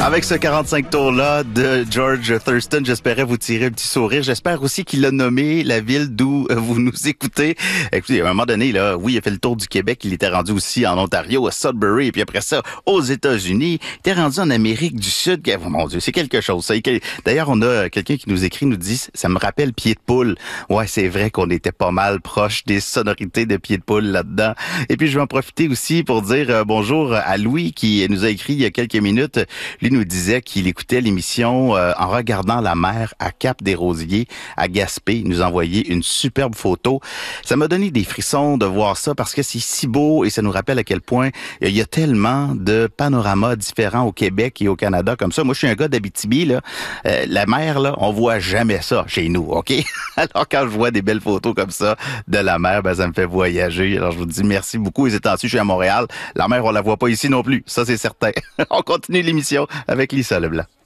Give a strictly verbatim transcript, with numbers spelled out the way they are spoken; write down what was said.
Avec ce quarante-cinq tours-là de George Thurston, j'espérais vous tirer un petit sourire. J'espère aussi qu'il a nommé la ville d'où vous nous écoutez. Écoutez, à un moment donné, là, oui, il a fait le tour du Québec. Il était rendu aussi en Ontario, à Sudbury, et puis après ça, aux États-Unis. Il était rendu en Amérique du Sud. Oh, mon Dieu, c'est quelque chose. Ça. D'ailleurs, on a quelqu'un qui nous écrit, nous dit, ça me rappelle Pied de poule. Ouais, c'est vrai qu'on était pas mal proche des sonorités de Pied de poule là-dedans. Et puis, je vais en profiter aussi pour dire euh, bonjour à Louis qui nous a écrit il y a quelques minutes. Lui nous disait qu'il écoutait l'émission euh, en regardant la mer à Cap-des-Rosiers, à Gaspé. Il nous envoyait une superbe photo. Ça m'a donné des frissons de voir ça parce que c'est si beau et ça nous rappelle à quel point il y a tellement de panoramas différents au Québec et au Canada comme ça. Moi, je suis un gars d'Abitibi, là. Euh, la mer, là, on voit jamais ça chez nous, OK? Alors, quand je vois des belles photos comme ça de la mer, ben, ça me fait voyager. Alors, je vous dis merci beaucoup. Et c'est ainsi, je suis à Montréal. La mer, on la voit pas ici non plus. Ça, c'est certain. On continue l'émission avec Lisa Leblanc.